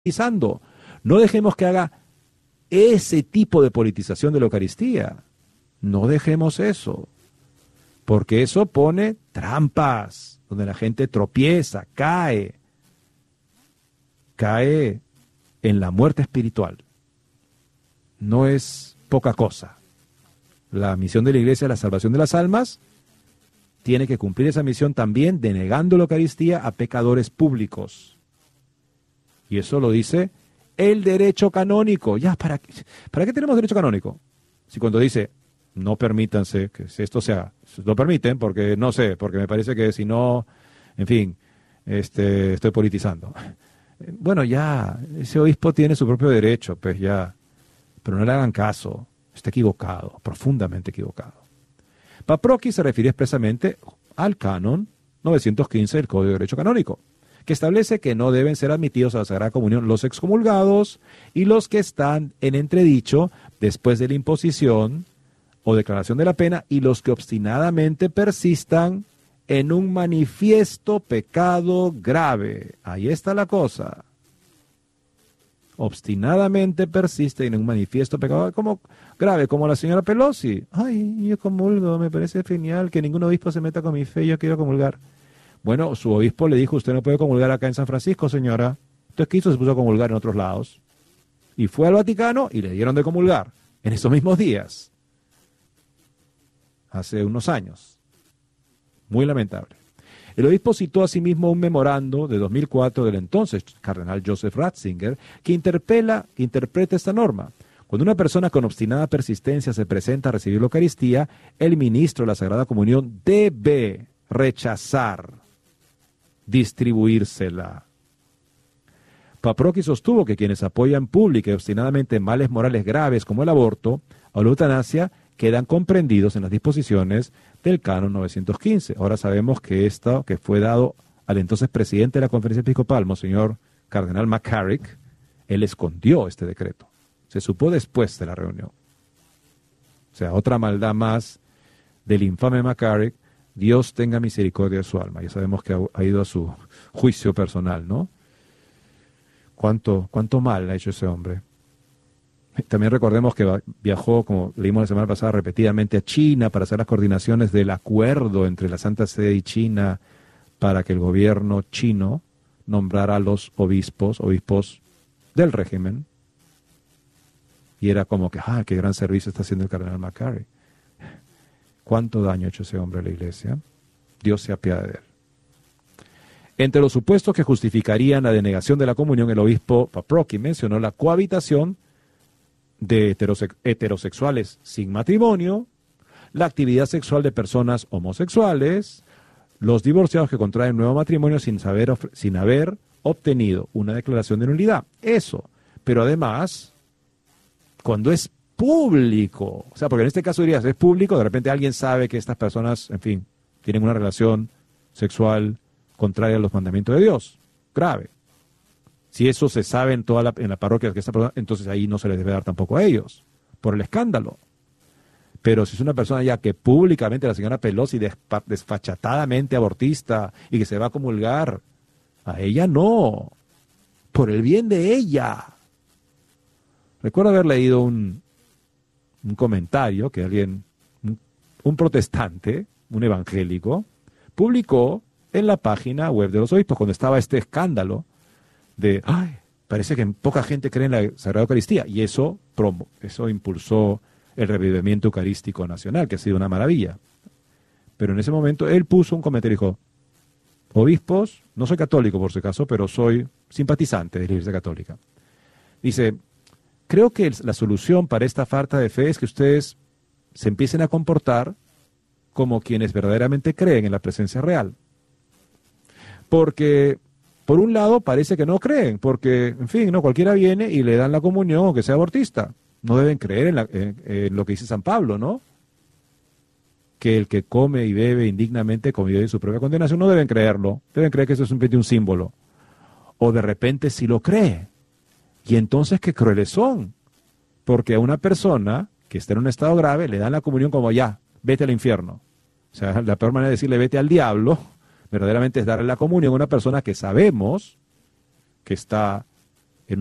politizando. No dejemos que haga ese tipo de politización de la Eucaristía. No dejemos eso, porque eso pone trampas, donde la gente tropieza, cae en la muerte espiritual. No es poca cosa. La misión de la Iglesia, la salvación de las almas, tiene que cumplir esa misión también denegando la Eucaristía a pecadores públicos. Y eso lo dice el derecho canónico. Ya, ¿para qué tenemos derecho canónico? Si cuando dice, no permítanse que esto se haga, lo permiten porque no sé, porque me parece que si no, en fin, estoy politizando. Bueno, ya, ese obispo tiene su propio derecho, pues ya, pero no le hagan caso, está equivocado, profundamente equivocado. Paprocki se refiere expresamente al canon 915 del Código de Derecho Canónico, que establece que no deben ser admitidos a la Sagrada Comunión los excomulgados y los que están en entredicho después de la imposición o declaración de la pena y los que obstinadamente persistan en un manifiesto pecado grave. Ahí está la cosa. Obstinadamente persiste en un manifiesto pecado como grave, como la señora Pelosi. Ay, yo comulgo, me parece genial que ningún obispo se meta con mi fe, yo quiero comulgar. Bueno, su obispo le dijo, usted no puede comulgar acá en San Francisco, señora. Entonces, ¿qué hizo? Se puso a comulgar en otros lados. Y fue al Vaticano y le dieron de comulgar en esos mismos días. Hace unos años. Muy lamentable. El obispo citó asimismo un memorando de 2004 del entonces cardenal Joseph Ratzinger que interpreta esta norma. Cuando una persona con obstinada persistencia se presenta a recibir la Eucaristía, el ministro de la Sagrada Comunión debe rechazar distribuírsela. Paprocki sostuvo que quienes apoyan pública y obstinadamente males morales graves como el aborto o la eutanasia quedan comprendidos en las disposiciones del canon 915. Ahora sabemos que esto que fue dado al entonces presidente de la Conferencia Episcopal, Monseñor Cardenal McCarrick, él escondió este decreto. Se supo después de la reunión. O sea, otra maldad más del infame McCarrick. Dios tenga misericordia de su alma. Ya sabemos que ha ido a su juicio personal, ¿no? ¿Cuánto mal ha hecho ese hombre? También recordemos que viajó, como leímos la semana pasada, repetidamente a China para hacer las coordinaciones del acuerdo entre la Santa Sede y China para que el gobierno chino nombrara a los obispos del régimen. Y era como que, qué gran servicio está haciendo el cardenal McCarrick. ¿Cuánto daño ha hecho ese hombre a la Iglesia? Dios se apiade de él. Entre los supuestos que justificarían la denegación de la comunión, el obispo Paprocki mencionó la cohabitación de heterosexuales sin matrimonio, la actividad sexual de personas homosexuales, los divorciados que contraen nuevo matrimonio sin haber obtenido una declaración de nulidad. Eso. Pero además, cuando es público, o sea, porque en este caso dirías, es público, de repente alguien sabe que estas personas, en fin, tienen una relación sexual contraria a los mandamientos de Dios. Grave. Si eso se sabe en la parroquia que esta persona, entonces ahí no se les debe dar tampoco a ellos, por el escándalo. Pero si es una persona ya que públicamente la señora Pelosi desfachatadamente abortista y que se va a comulgar, a ella no, por el bien de ella. Recuerdo haber leído un comentario que alguien, un protestante, un evangélico, publicó en la página web de los obispos cuando estaba este escándalo de, parece que poca gente cree en la Sagrada Eucaristía, y eso impulsó el revivimiento eucarístico nacional, que ha sido una maravilla. Pero en ese momento él puso un comentario y dijo, obispos, no soy católico por si acaso, pero soy simpatizante de la Iglesia Católica. Dice, creo que la solución para esta falta de fe es que ustedes se empiecen a comportar como quienes verdaderamente creen en la presencia real. Porque por un lado parece que no creen, porque, en fin, no cualquiera viene y le dan la comunión, aunque sea abortista. No deben creer en lo que dice San Pablo, ¿no? Que el que come y bebe indignamente convive en su propia condenación. No deben creerlo. Deben creer que eso es simplemente un símbolo. O de repente sí lo cree. Y entonces qué crueles son. Porque a una persona que está en un estado grave le dan la comunión como ya, vete al infierno. O sea, la peor manera de decirle vete al diablo verdaderamente es darle la comunión a una persona que sabemos que está